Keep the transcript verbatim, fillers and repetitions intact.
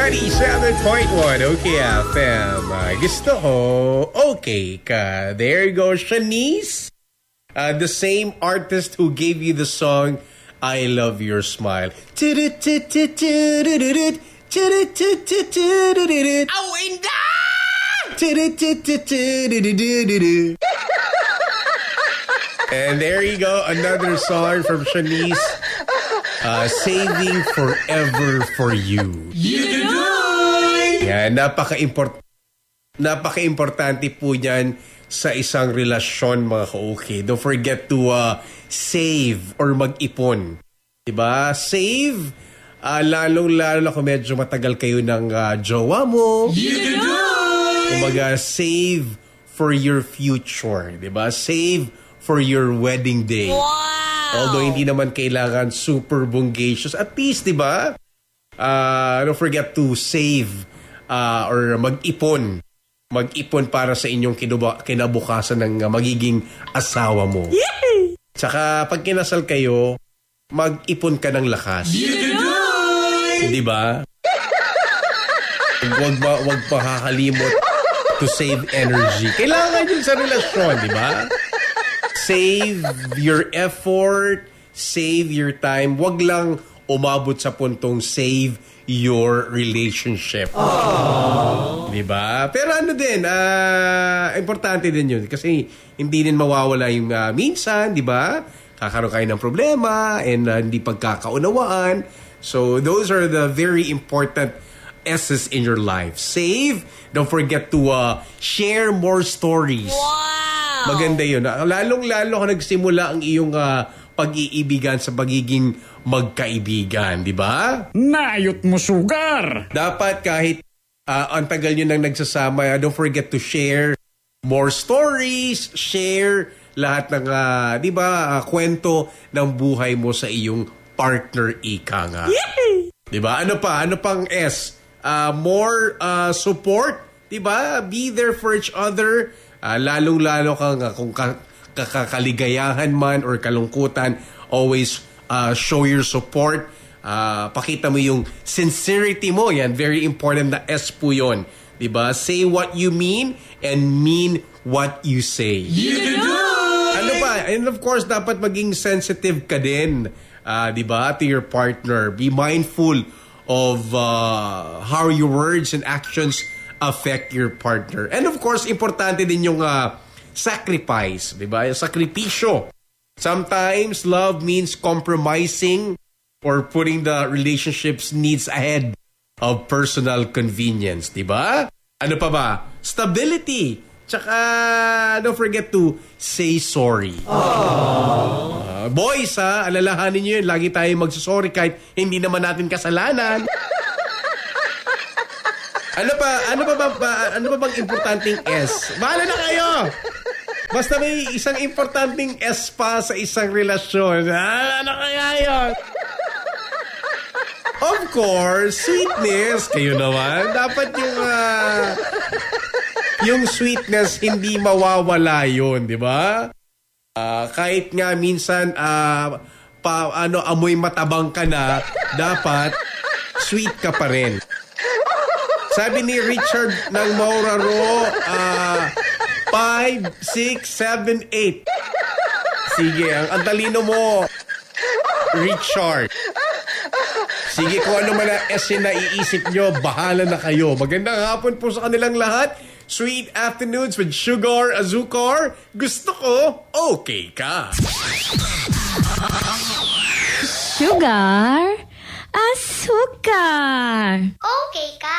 ninety-seven point one Okay F M. Uh, gusto ko, okay ka. There you go, Shanice. Uh, the same artist who gave you the song, I Love Your Smile. Oh, inda! And there you go, another song from Shanice. Uh, saving forever for you. You do! Yan, napaka-import, napaka-importante po yan sa isang relasyon, mga ka-okay. Don't forget to uh, save or mag-ipon. Diba? Save, uh, lalong-lalo kung medyo matagal kayo ng uh, jowa mo. You do! Kumaga, save for your future. Diba? Save for your wedding day. Wow! Although hindi naman kailangan super bungacious. At least, di ba? Uh, don't forget to save uh, or mag-ipon. Mag-ipon para sa inyong kinuba- kinabukasan ng uh, magiging asawa mo. Yay! Tsaka pag kinasal kayo, mag-ipon ka ng lakas. You do! Di ba? Huwag ba, huwag pa kakalimot to save energy. Kailangan yun sa relasyon, di ba? Save your effort, save your time. Wag lang umabot sa puntong save your relationship. Aww. Diba? Pero ano din, uh, importante din yun. Kasi hindi din mawawala yung uh, minsan, diba? Kakaroon kayo ng problema and uh, hindi pagkakaunawaan. So those are the very important S's in your life. Save. Don't forget to uh, share more stories. Wow! Maganda yun. Lalong-lalo kung nagsimula ang iyong uh, pag-iibigan sa pagiging magkaibigan, di ba? Nayot mo, sugar! Dapat kahit uh, ang tagal nyo nang nagsasama, don't forget to share more stories, share lahat ng, uh, di ba, uh, kwento ng buhay mo sa iyong partner, ika nga. Yay! Di ba? Ano pa? Ano pang S? Uh, more uh, support, di ba? Be there for each other. Uh, lalong-lalo kang uh, kung ka, kakaligayahan man or kalungkutan, always uh, show your support. Uh, pakita mo yung sincerity mo. Yan, very important na S po yun. Diba? Say what you mean and mean what you say. You do! Ano pa? And of course, dapat maging sensitive ka din. Uh, diba? To your partner. Be mindful of uh, how your words and actions affect your partner. And of course, importante din yung uh, sacrifice, di ba? Yung sakripisyo. Sometimes, love means compromising or putting the relationship's needs ahead of personal convenience, di ba? Ano pa ba? Stability. Tsaka, don't forget to say sorry. Uh, boys, ha? Alalahanin nyo yun. Lagi tayo magsasorry kahit hindi naman natin kasalanan. Ano pa? Ano pa ba, ba ano pa bang importanteng S? Bahala na kayo. Basta may isang importanteng S pa sa isang relasyon. Ah, ano kaya yun? Of course, sweetness. Kayo naman. Dapat yung uh, yung sweetness hindi mawawala yun, di ba? Uh, kahit nga minsan uh, pa, ano, amoy matabang ka na, dapat sweet ka pa rin. Sabi ni Richard ng Mauraro, uh, five, six, seven, eight. Sige, ang, ang talino mo, Richard. Sige, kung ano man ang S na iisip nyo, bahala na kayo. Magandang hapon po sa kanilang lahat. Sweet afternoons with Sugar Azúcar. Gusto ko, okay ka. Sugar Azúcar. Okay ka.